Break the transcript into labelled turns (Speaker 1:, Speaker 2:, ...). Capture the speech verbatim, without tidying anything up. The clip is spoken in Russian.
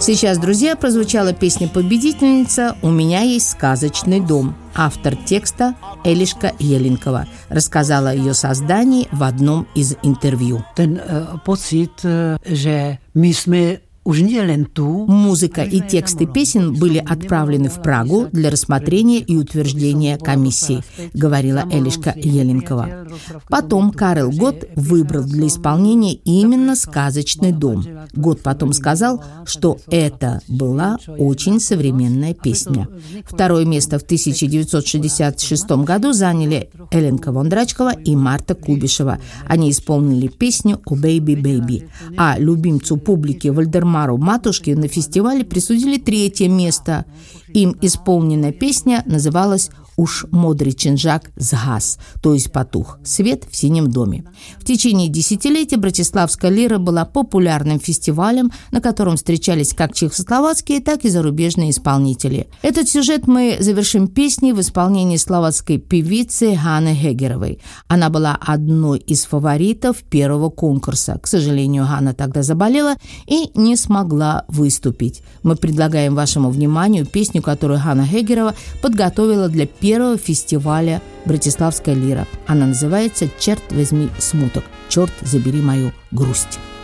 Speaker 1: Сейчас, друзья, прозвучала песня-победительница «У меня есть сказочный дом». Автор текста Элишка Еленкова рассказала о ее создании в одном из интервью.
Speaker 2: Ten uh, pocit, uh, že my jsme
Speaker 1: Музыка и тексты песен были отправлены в Прагу для рассмотрения и утверждения комиссии, говорила Элишка Еленкова. Потом Карел Гот выбрал для исполнения именно «Сказочный дом». Гот потом сказал, что это была очень современная песня. Второе место в тысяча девятьсот шестьдесят шестом году заняли Эленка Вондрачкова и Марта Кубишева. Они исполнили песню «О Бэйби Бэйби», а любимцу публики Вальдемару Матушке на фестивале присудили третье место. Им исполненная песня называлась «Уж модрый чинжак сгас», то есть «Потух свет в синем доме». В течение десятилетия Братиславская лира была популярным фестивалем, на котором встречались как чехословацкие, так и зарубежные исполнители. Этот сюжет мы завершим песней в исполнении словацкой певицы Ханы Хегеровой. Она была одной из фаворитов первого конкурса. К сожалению, Хана тогда заболела и не смогла выступить. Мы предлагаем вашему вниманию песню, которую Хана Хегерова подготовила для первого фестиваля «Братиславская лира». Она называется «Черт возьми смуток», «Черт забери мою грусть».